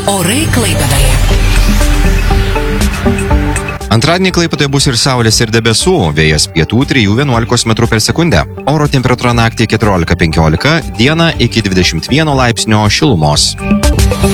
Orai Klaipėdoje. Antradienį Klaipėdoje bus ir saulės, ir debesų, vėjas pietų 3–11 metrų per sekundę. Oro temperatūra naktį 14–15, dieną iki 21 laipsnio šilumos.